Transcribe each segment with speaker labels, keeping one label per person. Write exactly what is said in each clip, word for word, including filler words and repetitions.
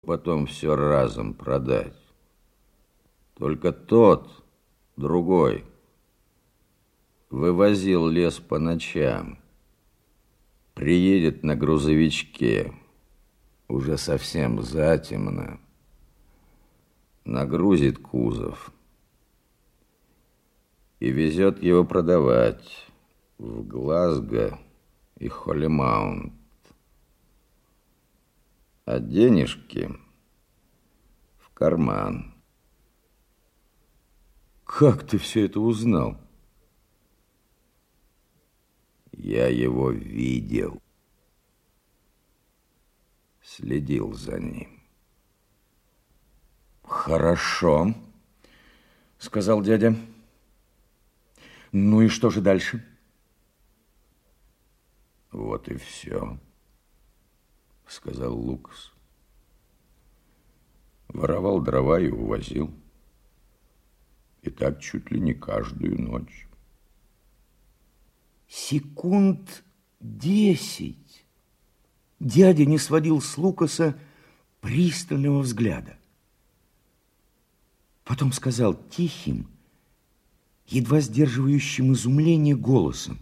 Speaker 1: потом все разом продать. Только тот, другой, вывозил лес по ночам, приедет на грузовичке, уже совсем затемно, нагрузит кузов и везет его продавать в Глазго и Холлимаунт. А денежки в карман. Как ты все это узнал? Я его видел. Следил за ним.
Speaker 2: Хорошо, сказал дядя. Ну и что же дальше?
Speaker 1: Вот и все, сказал Лукас. Воровал дрова и увозил. И так чуть ли не каждую ночь.
Speaker 2: Секунд десять дядя не сводил с Лукаса пристального взгляда. Потом сказал тихим, едва сдерживающим изумление голосом: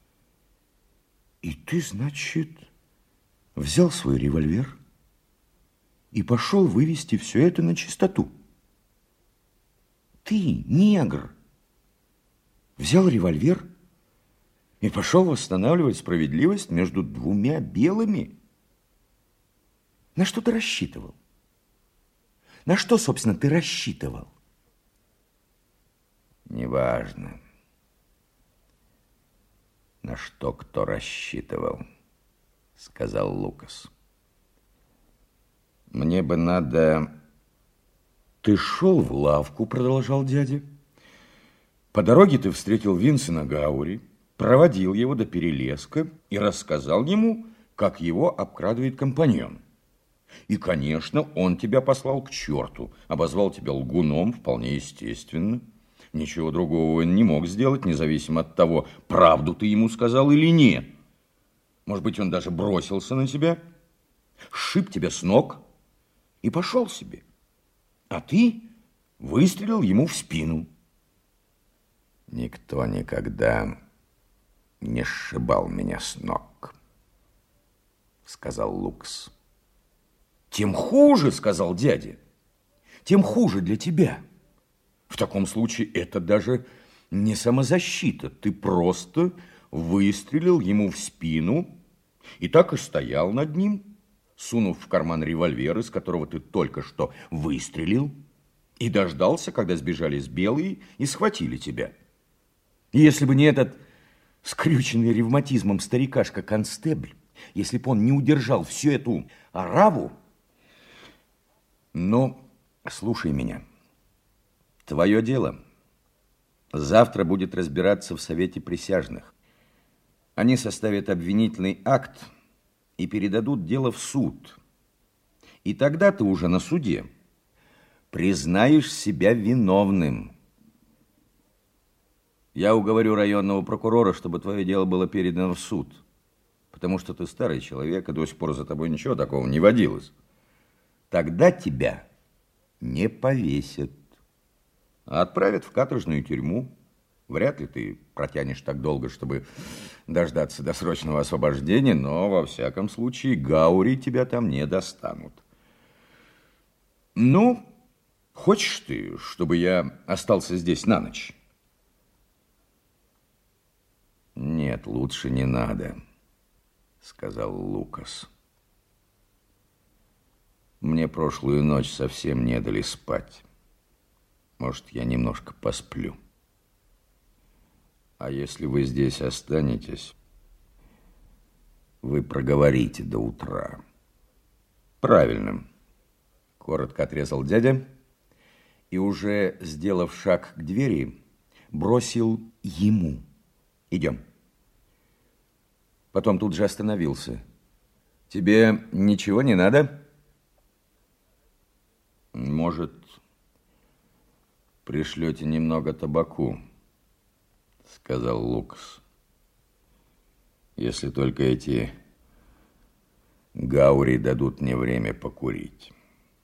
Speaker 2: «И ты, значит, взял свой револьвер и пошел вывести все это на чистоту? Ты, негр, взял револьвер и пошел восстанавливать справедливость между двумя белыми? На что ты рассчитывал? На что, собственно, ты рассчитывал?»
Speaker 1: Неважно, на что кто рассчитывал, сказал Лукас. Мне бы надо...
Speaker 2: Ты шел в лавку, продолжал дядя. По дороге ты встретил Винсена Гаури, проводил его до перелеска и рассказал ему, как его обкрадывает компаньон. И, конечно, он тебя послал к черту, обозвал тебя лгуном, вполне естественно. Ничего другого он не мог сделать, независимо от того, правду ты ему сказал или нет. Может быть, он даже бросился на тебя, сшиб тебя с ног и пошел себе. А ты выстрелил ему в спину.
Speaker 1: Никто никогда не сшибал меня с ног, сказал Лукас.
Speaker 2: Тем хуже, сказал дядя, тем хуже для тебя. В таком случае это даже не самозащита. Ты просто выстрелил ему в спину и так и стоял над ним, сунув в карман револьвер, из которого ты только что выстрелил, и дождался, когда сбежались белые и схватили тебя. И если бы не этот скрюченный ревматизмом старикашка-констебль, если бы он не удержал всю эту ораву... Ну, слушай меня. Твое дело завтра будет разбираться в Совете присяжных. Они составят обвинительный акт и передадут дело в суд. И тогда ты уже на суде признаешь себя виновным. Я уговорю районного прокурора, чтобы твое дело было передано в суд, потому что ты старый человек, и до сих пор за тобой ничего такого не водилось. Тогда тебя не повесят, а отправят в каторжную тюрьму. Вряд ли ты протянешь так долго, чтобы дождаться досрочного освобождения, но, во всяком случае, Гаури тебя там не достанут. Ну, хочешь ты, чтобы я остался здесь на ночь?
Speaker 1: Нет, лучше не надо, сказал Лукас. Мне прошлую ночь совсем не дали спать. Может, я немножко посплю. А если вы здесь останетесь, вы проговорите до утра.
Speaker 2: Правильно, коротко отрезал дядя и, уже сделав шаг к двери, бросил ему: идем. Потом тут же остановился. Тебе ничего не надо?
Speaker 1: Может, пришлете немного табаку, сказал Лукас. Если только эти Гаури дадут мне время покурить.